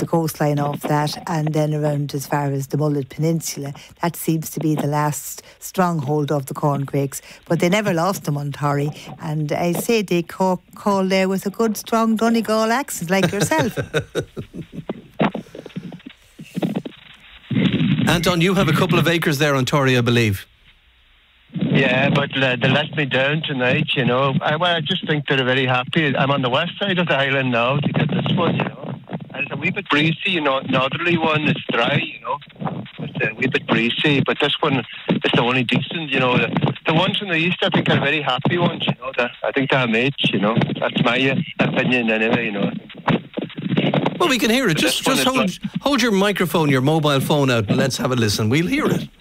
the coastline off that, and then around as far as the Mullet Peninsula. That seems to be the last stronghold of the corncrakes, but they never lost them on Torry, and I say they call there with a good strong Donegal accent like yourself. Anton, you have a couple of acres there on Torry, I believe. Yeah, but they let me down tonight, you know. I just think they're very happy. I'm on the west side of the island now to get this one, you know. And it's a wee bit breezy, you know. Northerly one is dry, you know. It's a wee bit breezy, but this one is the only decent, you know. The ones in the east, I think, are very happy ones, you know. I think they're mates, you know. That's my opinion anyway, you know. Well, we can hear it. Just hold your microphone, your mobile phone out, and let's have a listen. We'll hear it.